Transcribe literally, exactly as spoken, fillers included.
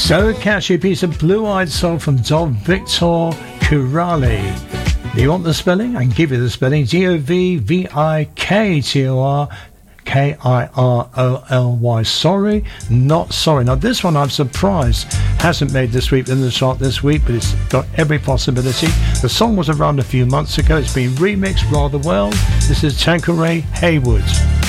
So catchy piece of blue-eyed soul from Dov Victor Kurali. Do you want the spelling? I can give you the spelling. G O V V I K T O R K I R O L Y. Sorry, not sorry. Now this one I'm surprised hasn't made this week in the chart this week, but it's got every possibility. The song was around a few months ago. It's been remixed rather well. This is Tanqueray Hayward.